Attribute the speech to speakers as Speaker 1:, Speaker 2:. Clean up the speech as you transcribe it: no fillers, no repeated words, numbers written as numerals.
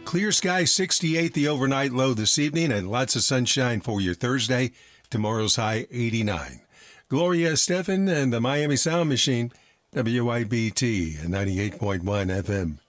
Speaker 1: Clear sky 68 the overnight low this evening and lots of sunshine for your Thursday. Tomorrow's high 89. Gloria Estefan and the Miami Sound Machine, WIBT 98.1 FM.